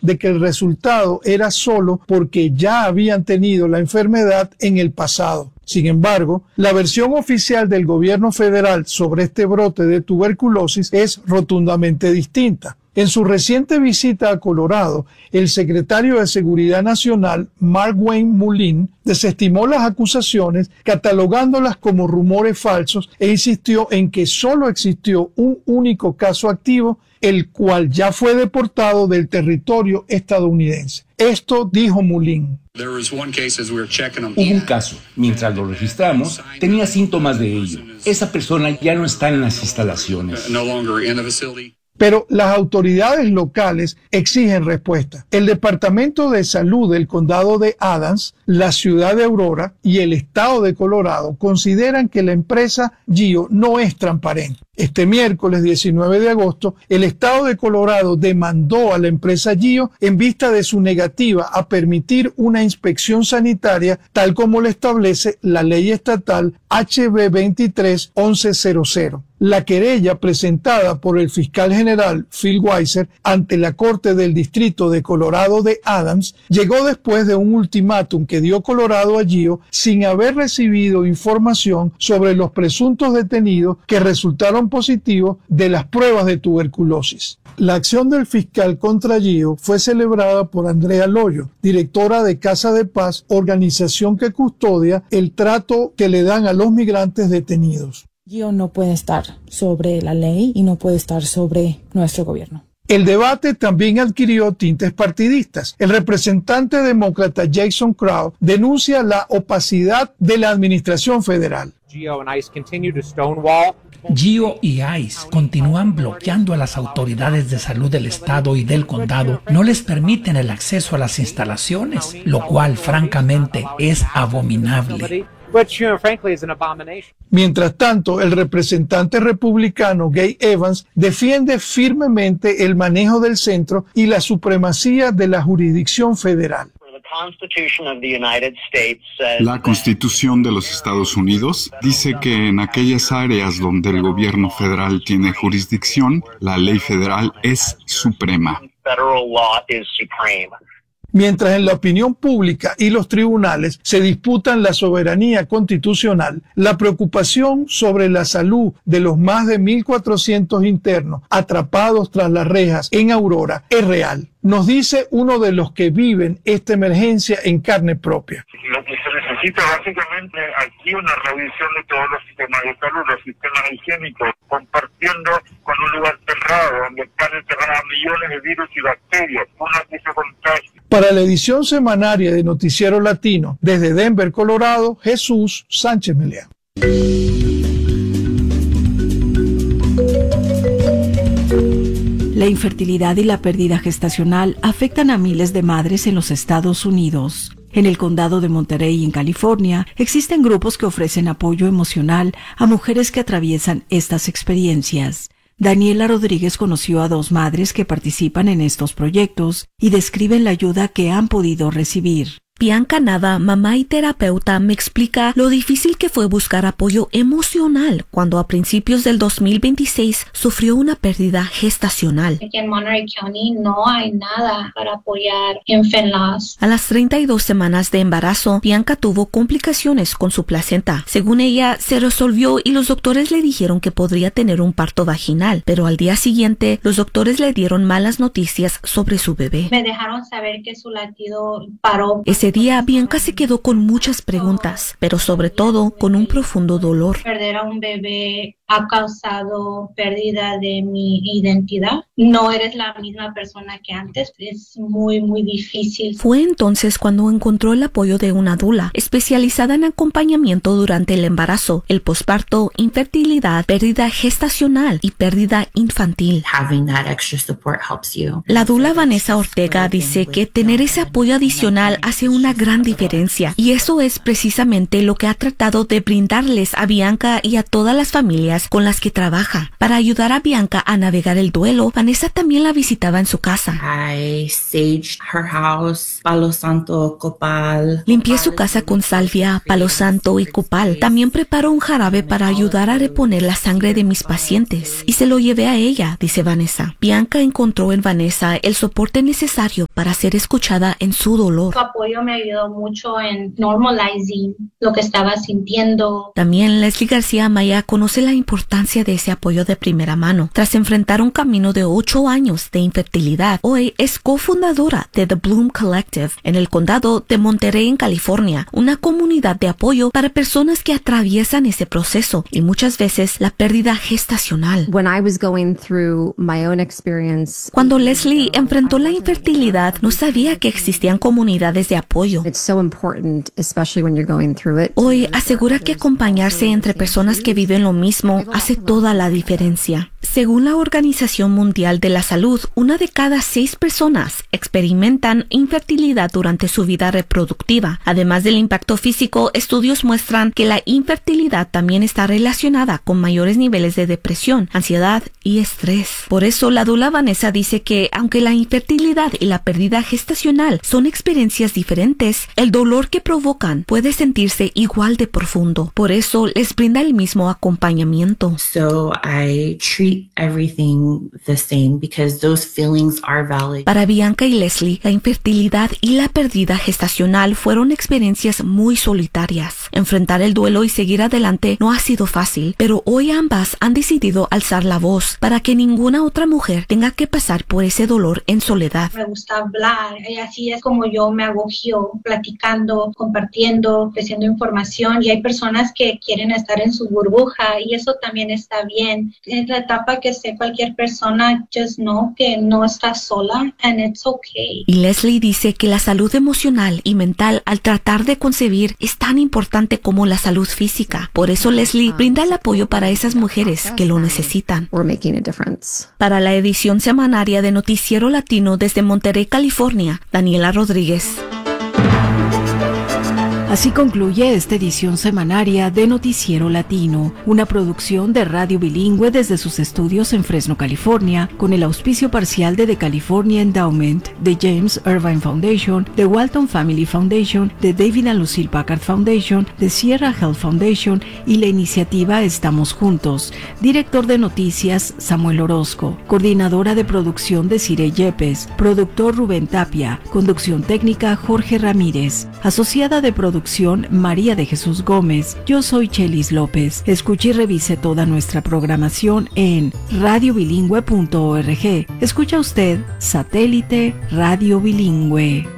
de que el resultado era solo porque ya habían tenido la enfermedad en el pasado. Sin embargo, la versión oficial del gobierno federal sobre este brote de tuberculosis es rotundamente distinta. En su reciente visita a Colorado, el secretario de Seguridad Nacional, Mark Wayne Mullin, desestimó las acusaciones, catalogándolas como rumores falsos e insistió en que solo existió un único caso activo, el cual ya fue deportado del territorio estadounidense. Esto dijo Mullin. Hubo un caso. Mientras lo registramos, tenía síntomas de ello. Esa persona ya no está en las instalaciones. Pero las autoridades locales exigen respuesta. El Departamento de Salud del Condado de Adams, la ciudad de Aurora y el estado de Colorado consideran que la empresa GEO no es transparente. Este miércoles 19 de agosto, el estado de Colorado demandó a la empresa GEO en vista de su negativa a permitir una inspección sanitaria tal como lo establece la ley estatal HB 23-1100. La querella presentada por el fiscal general Phil Weiser ante la Corte del Distrito de Colorado de Adams llegó después de un ultimátum que dio Colorado a GEO sin haber recibido información sobre los presuntos detenidos que resultaron positivos de las pruebas de tuberculosis. La acción del fiscal contra GEO fue celebrada por Andrea Loyo, directora de Casa de Paz, organización que custodia el trato que le dan a los migrantes detenidos. GEO no puede estar sobre la ley y no puede estar sobre nuestro gobierno. El debate también adquirió tintes partidistas. El representante demócrata Jason Crow denuncia la opacidad de la administración federal. GEO y ICE continúan bloqueando a las autoridades de salud del estado y del condado. No les permiten el acceso a las instalaciones, lo cual francamente es abominable. Mientras tanto, el representante republicano Gay Evans defiende firmemente el manejo del centro y la supremacía de la jurisdicción federal. La Constitución de los Estados Unidos dice que en aquellas áreas donde el gobierno federal tiene jurisdicción, la ley federal es suprema. Mientras en la opinión pública y los tribunales se disputan la soberanía constitucional, la preocupación sobre la salud de los más de 1.400 internos atrapados tras las rejas en Aurora es real. Nos dice uno de los que viven esta emergencia en carne propia. Lo que se necesita básicamente aquí una revisión de todos los sistemas de salud, los sistemas higiénicos, compartiendo con un lugar cerrado, donde están encerradas millones de virus y bacterias, una que se contagia. Para la edición semanaria de Noticiero Latino, desde Denver, Colorado, Jesús Sánchez Meleán. La infertilidad y la pérdida gestacional afectan a miles de madres en los Estados Unidos. En el condado de Monterey, en California, existen grupos que ofrecen apoyo emocional a mujeres que atraviesan estas experiencias. Daniela Rodríguez conoció a 2 madres que participan en estos proyectos y describen la ayuda que han podido recibir. Bianca Nava, mamá y terapeuta, me explica lo difícil que fue buscar apoyo emocional cuando a principios del 2026 sufrió una pérdida gestacional. Aquí en Monterey County no hay nada para apoyar infant loss. A las 32 semanas de embarazo, Bianca tuvo complicaciones con su placenta. Según ella, se resolvió y los doctores le dijeron que podría tener un parto vaginal, pero al día siguiente, los doctores le dieron malas noticias sobre su bebé. Me dejaron saber que su latido paró. Ese día, Bianca se quedó con muchas preguntas, pero sobre todo con un profundo dolor. Perder a un bebé ha causado pérdida de mi identidad. No eres la misma persona que antes. Es muy, muy difícil. Fue entonces cuando encontró el apoyo de una dula especializada en acompañamiento durante el embarazo, el posparto, infertilidad, pérdida gestacional y pérdida infantil. La dula Vanessa Ortega dice que tener ese apoyo adicional hace una gran diferencia y eso es precisamente lo que ha tratado de brindarles a Bianca y a todas las familias familias con las que trabaja. Para ayudar a Bianca a navegar el duelo, Vanessa también la visitaba en su casa. I saged her house, palo santo, copal. Limpié su casa con salvia, palo santo y copal. También preparó un jarabe para ayudar a reponer la sangre de mis pacientes y se lo llevé a ella, dice Vanessa. Bianca encontró en Vanessa el soporte necesario para ser escuchada en su dolor. Su apoyo me ayudó mucho en normalizing lo que estaba sintiendo. También Leslie García Amaya conoce la importancia de ese apoyo de primera mano. Tras enfrentar un camino de 8 años de infertilidad, hoy es cofundadora de The Bloom Collective en el condado de Monterey, en California, una comunidad de apoyo para personas que atraviesan ese proceso y muchas veces la pérdida gestacional. Cuando Leslie enfrentó la infertilidad, no sabía que existían comunidades de apoyo. Hoy asegura que acompañarse entre personas que viven lo mismo hace toda la diferencia. Según la Organización Mundial de la Salud, 1 de cada 6 personas experimentan infertilidad durante su vida reproductiva. Además del impacto físico, estudios muestran que la infertilidad también está relacionada con mayores niveles de depresión, ansiedad y estrés. Por eso, la dula Vanessa dice que, aunque la infertilidad y la pérdida gestacional son experiencias diferentes, el dolor que provocan puede sentirse igual de profundo. Por eso, les brinda el mismo acompañamiento. So I treat everything the same because those feelings are valid. Para Bianca y Leslie, la infertilidad y la pérdida gestacional fueron experiencias muy solitarias. Enfrentar el duelo y seguir adelante no ha sido fácil, pero hoy ambas han decidido alzar la voz para que ninguna otra mujer tenga que pasar por ese dolor en soledad. Me gusta hablar y así es como yo me agogio, platicando, compartiendo, ofreciendo información, y hay personas que quieren estar en su burbuja y eso también está bien. Es la etapa que sé cualquier persona, just know que no está sola and it's okay. Y Leslie dice que la salud emocional y mental al tratar de concebir es tan importante como la salud física. Por eso Leslie brinda el apoyo para esas mujeres que lo necesitan. Para la edición semanaria de Noticiero Latino desde Monterey, California, Daniela Rodríguez. Así concluye esta edición semanaria de Noticiero Latino, una producción de Radio Bilingüe desde sus estudios en Fresno, California, con el auspicio parcial de The California Endowment, de James Irvine Foundation, de Walton Family Foundation, de David and Lucille Packard Foundation, de Sierra Health Foundation y la iniciativa Estamos Juntos. Director de noticias, Samuel Orozco. Coordinadora de producción, Desiree Yepes. Productor, Rubén Tapia. Conducción técnica, Jorge Ramírez. Asociada de producción, María de Jesús Gómez. Yo soy Chelis López. Escuche y revise toda nuestra programación en radiobilingüe.org. Escucha usted Satélite Radio Bilingüe.